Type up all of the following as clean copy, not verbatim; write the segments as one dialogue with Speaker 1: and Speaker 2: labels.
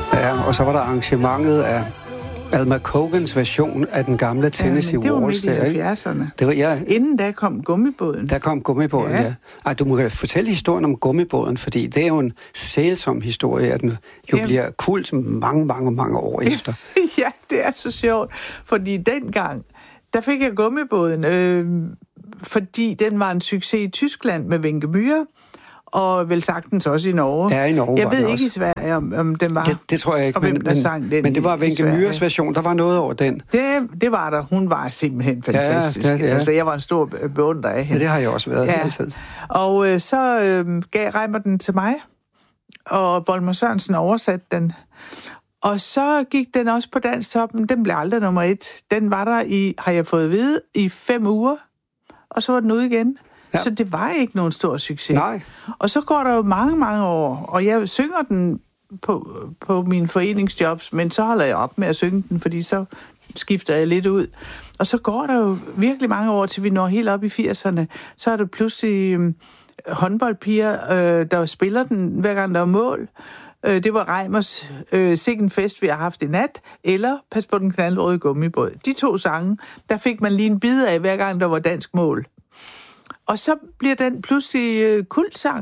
Speaker 1: Ja, og så var der arrangementet af Alma Cogans version af den gamle Tennessee Waltz.
Speaker 2: Det var midt i 70'erne.
Speaker 1: Det var, ja.
Speaker 2: Inden da kom gummibåden.
Speaker 1: Der kom gummibåden, ja. Ej, du må fortælle historien om gummibåden, fordi det er jo en sælsom historie, at den jo bliver kult mange år efter.
Speaker 2: Ja, det er så sjovt, fordi dengang, der fik jeg gummibåden, fordi den var en succes i Tyskland med Wenche Myhre, og vel sagtens også i Norge.
Speaker 1: Ja, i Norge.
Speaker 2: Jeg ved ikke i Sverige, om den var.
Speaker 1: Det tror jeg ikke, men det var Wenche Myhres version. Der var noget over den.
Speaker 2: Det var der. Hun var simpelthen fantastisk. Ja. Altså, jeg var en stor beundrer af hende.
Speaker 1: Ja, det har jeg også været altid.
Speaker 2: Og så gav Reimer den til mig, og Volmer Sørensen oversatte den. Og så gik den også på Dansktoppen. Den blev aldrig nummer 1. Den var der har jeg fået at vide, i 5 uger. Og så var den ude igen. Ja. Så det var ikke nogen stor succes.
Speaker 1: Nej.
Speaker 2: Og så går der jo mange år, og jeg synger den på mine foreningsjobs, men så holder jeg op med at synge den, fordi så skifter jeg lidt ud. Og så går der jo virkelig mange år, til vi når helt op i 80'erne. Så er der pludselig håndboldpiger, der spiller den, hver gang der er mål. Det var Reimers Sikken fest, vi har haft i nat, eller Pas på den knaldrøde gummibåd. De 2 sange, der fik man lige en bid af, hver gang der var dansk mål. Og så bliver den pludselig kultsang.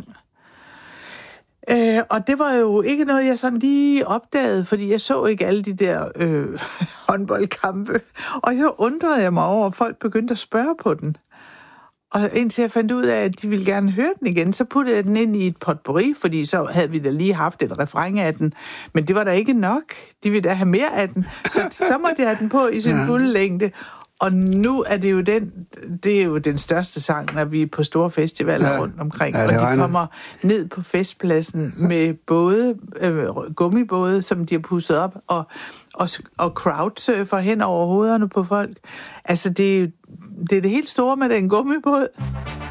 Speaker 2: Og det var jo ikke noget, jeg sådan lige opdagede, fordi jeg så ikke alle de der håndboldkampe. Og jeg undrede mig over, at folk begyndte at spørge på den. Og indtil jeg fandt ud af, at de ville gerne høre den igen, så puttede jeg den ind i et potpourri, fordi så havde vi da lige haft et refræn af den. Men det var da ikke nok. De ville da have mere af den. Så måtte jeg have den på i sin fulde længde. Og nu er det er jo den største sang, når vi er på store festivaler rundt omkring. Og de kommer ned på festpladsen med gummibåde, som de har pustet op, og crowdsurfer hen over hovederne på folk. Altså, det er det helt store med den gummibåd.